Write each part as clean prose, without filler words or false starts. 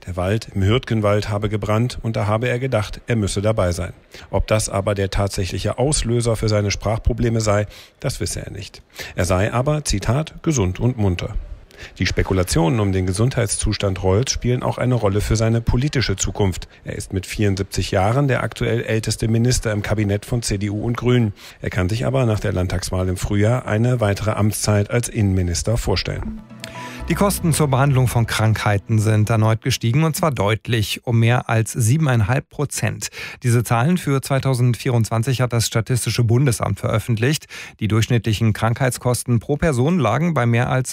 Der Wald im Hürtgenwald habe gebrannt und da habe er gedacht, er müsse dabei sein. Ob das aber der tatsächliche Auslöser für seine Sprachprobleme sei, das wisse er nicht. Er sei aber, Zitat, gesund und munter. Die Spekulationen um den Gesundheitszustand Reuls spielen auch eine Rolle für seine politische Zukunft. Er ist mit 74 Jahren der aktuell älteste Minister im Kabinett von CDU und Grünen. Er kann sich aber nach der Landtagswahl im Frühjahr eine weitere Amtszeit als Innenminister vorstellen. Die Kosten zur Behandlung von Krankheiten sind erneut gestiegen, und zwar deutlich, um mehr als 7,5%. Diese Zahlen für 2024 hat das Statistische Bundesamt veröffentlicht. Die durchschnittlichen Krankheitskosten pro Person lagen bei mehr als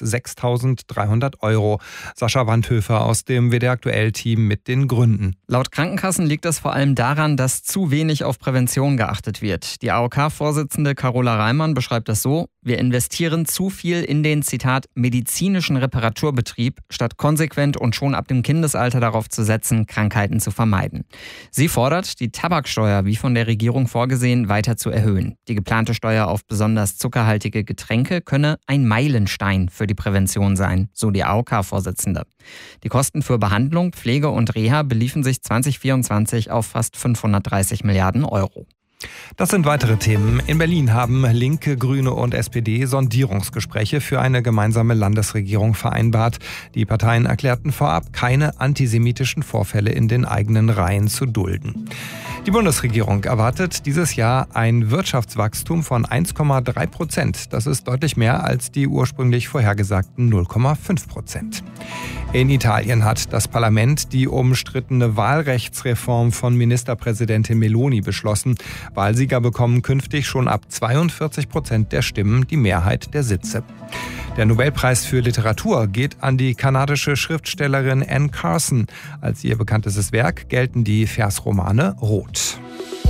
6.300 €. Sascha Wandhöfer aus dem WDR-Aktuell-Team mit den Gründen. Laut Krankenkassen liegt es vor allem daran, dass zu wenig auf Prävention geachtet wird. Die AOK-Vorsitzende Carola Reimann beschreibt das so: Wir investieren zu viel in den, Zitat, medizinischen Reparaturbetrieb, statt konsequent und schon ab dem Kindesalter darauf zu setzen, Krankheiten zu vermeiden. Sie fordert, die Tabaksteuer, wie von der Regierung vorgesehen, weiter zu erhöhen. Die geplante Steuer auf besonders zuckerhaltige Getränke könne ein Meilenstein für die Prävention sein, so die AOK-Vorsitzende. Die Kosten für Behandlung, Pflege und Reha beliefen sich 2024 auf fast 530 Milliarden €. Das sind weitere Themen. In Berlin haben Linke, Grüne und SPD Sondierungsgespräche für eine gemeinsame Landesregierung vereinbart. Die Parteien erklärten vorab, keine antisemitischen Vorfälle in den eigenen Reihen zu dulden. Die Bundesregierung erwartet dieses Jahr ein Wirtschaftswachstum von 1,3%. Das ist deutlich mehr als die ursprünglich vorhergesagten 0,5%. In Italien hat das Parlament die umstrittene Wahlrechtsreform von Ministerpräsidentin Meloni beschlossen. Wahlsieger bekommen künftig schon ab 42% der Stimmen die Mehrheit der Sitze. Der Nobelpreis für Literatur geht an die kanadische Schriftstellerin Anne Carson. Als ihr bekanntestes Werk gelten die Versromane Rot.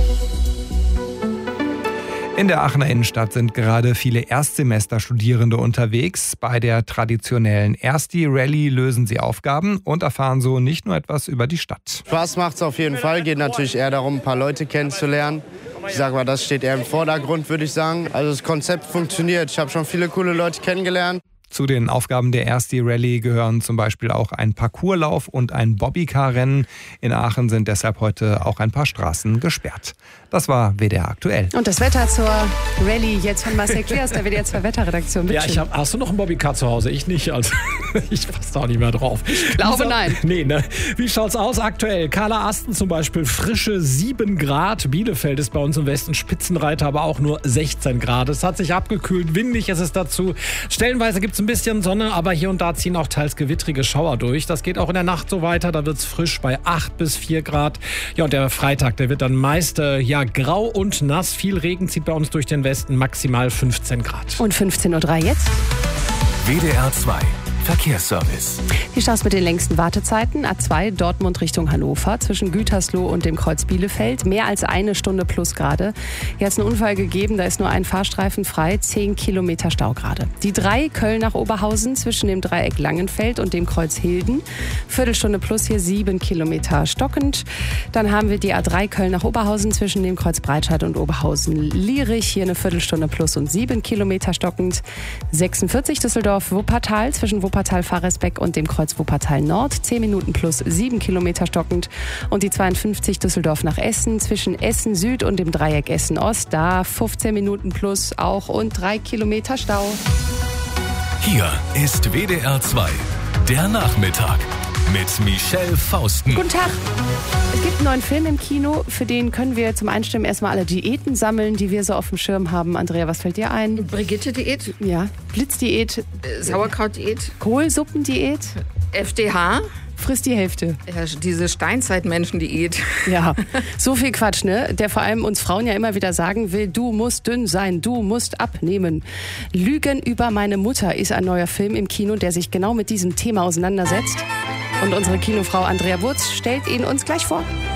In der Aachener Innenstadt sind gerade viele Erstsemesterstudierende unterwegs. Bei der traditionellen Ersti-Rallye lösen sie Aufgaben und erfahren so nicht nur etwas über die Stadt. Spaß macht's auf jeden Fall. Geht natürlich eher darum, ein paar Leute kennenzulernen. Ich sag mal, das steht eher im Vordergrund, würde ich sagen. Also das Konzept funktioniert. Ich habe schon viele coole Leute kennengelernt. Zu den Aufgaben der Ersti-Rallye gehören zum Beispiel auch ein Parcourslauf und ein Bobbycar-Rennen. In Aachen sind deshalb heute auch ein paar Straßen gesperrt. Das war WDR aktuell. Und das Wetter zur Rallye jetzt von Marcel Klee aus der WDR 2 Wetterredaktion. Ja, hast du noch ein Bobbycar zu Hause? Ich nicht, also ich passe da auch nicht mehr drauf. Ich glaube, nein. Nee, ne? Wie schaut's aus aktuell? Carla Asten zum Beispiel, frische 7 Grad. Bielefeld ist bei uns im Westen Spitzenreiter, aber auch nur 16 Grad. Es hat sich abgekühlt, windig ist es dazu. Stellenweise gibt's ein bisschen Sonne, aber hier und da ziehen auch teils gewittrige Schauer durch. Das geht auch in der Nacht so weiter, da wird's frisch bei 8 bis 4 Grad. Ja, und der Freitag, der wird dann meist grau und nass. Viel Regen zieht bei uns durch den Westen, maximal 15 Grad. Und 15:03 Uhr jetzt? WDR 2 Verkehrsservice. Hier schaust mit den längsten Wartezeiten. A2 Dortmund Richtung Hannover zwischen Gütersloh und dem Kreuz Bielefeld. Mehr als 1 Stunde plus gerade. Hier hat es einen Unfall gegeben, da ist nur ein Fahrstreifen frei. 10 Kilometer Stau gerade. Die 3 Köln nach Oberhausen zwischen dem Dreieck Langenfeld und dem Kreuz Hilden. Viertelstunde plus hier 7 Kilometer stockend. Dann haben wir die A3 Köln nach Oberhausen zwischen dem Kreuz Breitscheid und Oberhausen-Lierich. Hier eine Viertelstunde plus und 7 Kilometer stockend. 46 Düsseldorf Wuppertal zwischen Wuppertal-Faresbeck und dem Kreuz Wuppertal Nord. 10 Minuten plus 7 Kilometer stockend. Und die 52 Düsseldorf nach Essen zwischen Essen Süd und dem Dreieck Essen Ost. Da 15 Minuten plus auch und 3 Kilometer Stau. Hier ist WDR 2, der Nachmittag mit Michelle Fausten. Guten Tag. Es gibt einen neuen Film im Kino, für den können wir zum Einstimmen erstmal alle Diäten sammeln, die wir so auf dem Schirm haben. Andrea, was fällt dir ein? Brigitte-Diät? Ja. Blitzdiät? Sauerkraut-Diät? Kohlsuppendiät? FDH? Frisst die Hälfte. Ja, diese Steinzeitmenschen-Diät. Ja, so viel Quatsch, ne? Der vor allem uns Frauen ja immer wieder sagen will, du musst dünn sein, du musst abnehmen. Lügen über meine Mutter ist ein neuer Film im Kino, der sich genau mit diesem Thema auseinandersetzt. Und unsere Kinofrau Andrea Wurz stellt ihn uns gleich vor.